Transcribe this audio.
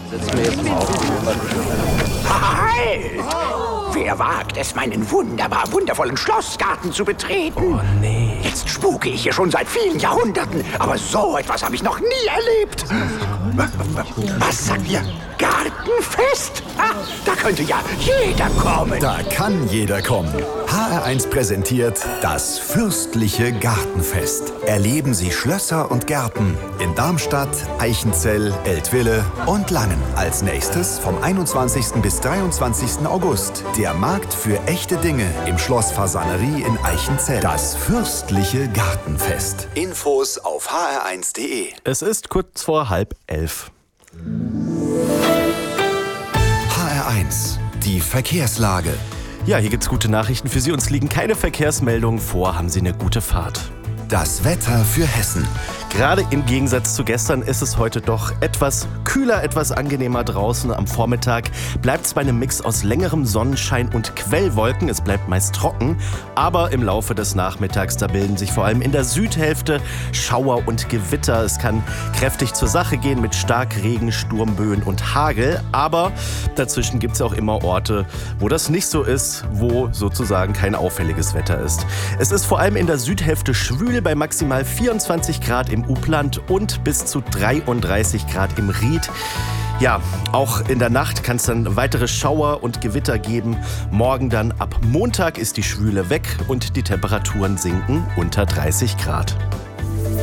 Setz mir jetzt mal auf. Halt! Wer wagt es, meinen wundervollen Schlossgarten zu betreten? Oh nee. Jetzt spuke ich hier schon seit vielen Jahrhunderten, aber so etwas habe ich noch nie erlebt. Was sagt ihr? Gartenfest? Ah, da könnte ja jeder kommen. Da kann jeder kommen. HR1 präsentiert das fürstliche Gartenfest. Erleben Sie Schlösser und Gärten in Darmstadt, Eichenzell, Eltville und Langen. Als nächstes vom 21. bis 23. August der Markt für echte Dinge im Schloss Fasanerie in Eichenzell. Das fürstliche Gartenfest. Infos auf hr1.de. Es ist kurz vor 10:30. HR1, die Verkehrslage. Ja, hier gibt's gute Nachrichten für Sie. Uns liegen keine Verkehrsmeldungen vor. Haben Sie eine gute Fahrt. Das Wetter für Hessen. Gerade im Gegensatz zu gestern ist es heute doch etwas kühler, etwas angenehmer draußen. Am Vormittag bleibt es bei einem Mix aus längerem Sonnenschein und Quellwolken. Es bleibt meist trocken, aber im Laufe des Nachmittags, da bilden sich vor allem in der Südhälfte Schauer und Gewitter. Es kann kräftig zur Sache gehen mit Starkregen, Sturmböen und Hagel. Aber dazwischen gibt es auch immer Orte, wo das nicht so ist, wo sozusagen kein auffälliges Wetter ist. Es ist vor allem in der Südhälfte schwül bei maximal 24 Grad im Upland und bis zu 33 Grad im Ried. Ja, auch in der Nacht kann es dann weitere Schauer und Gewitter geben. Morgen dann ab Montag ist die Schwüle weg und die Temperaturen sinken unter 30 Grad.